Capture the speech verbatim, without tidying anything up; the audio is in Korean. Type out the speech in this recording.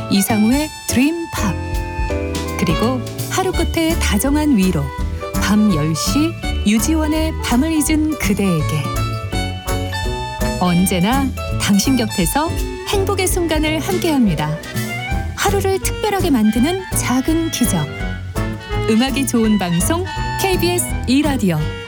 이상우의 드림팝. 그리고 하루 끝에 다정한 위로 밤 열 시 유지원의 밤을 잊은 그대에게. 언제나 당신 곁에서 행복의 순간을 함께합니다. 하루를 특별하게 만드는 작은 기적. 음악이 좋은 방송 케이비에스 이 라디오.